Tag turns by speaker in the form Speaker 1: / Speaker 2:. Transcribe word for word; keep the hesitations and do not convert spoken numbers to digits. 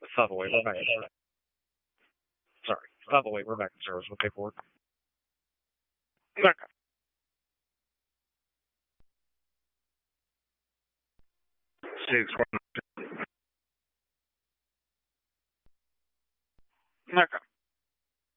Speaker 1: Stop away. We're back. Sorry. Stop away. We're back in service. Okay, forward. Back. Six one